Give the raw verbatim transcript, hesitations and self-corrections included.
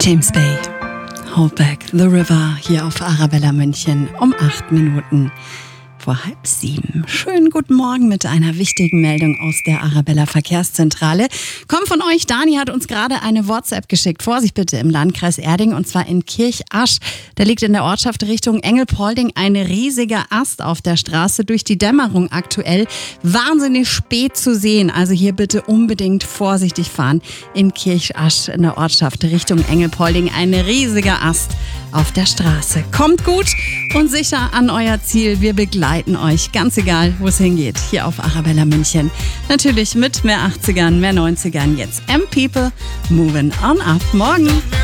James Bay, Hold Back the River, hier auf Arabella München um acht Minuten vor halb sieben. Schönen guten Morgen mit einer wichtigen Meldung aus der Arabella Verkehrszentrale. Kommt von euch, Dani hat uns gerade eine WhatsApp geschickt. Vorsicht bitte im Landkreis Erding und zwar in Kirchasch. Da liegt in der Ortschaft Richtung Engelpolding ein riesiger Ast auf der Straße. Durch die Dämmerung aktuell wahnsinnig spät zu sehen. Also hier bitte unbedingt vorsichtig fahren. In Kirchasch in der Ortschaft Richtung Engelpolding ein riesiger Ast auf der Straße. Kommt gut und sicher an euer Ziel. Wir begleiten euch, ganz egal, wo es hingeht, hier auf Arabella München. Natürlich mit mehr achtzigern, mehr neunzigern. Jetzt M-People, moving on up. Morgen.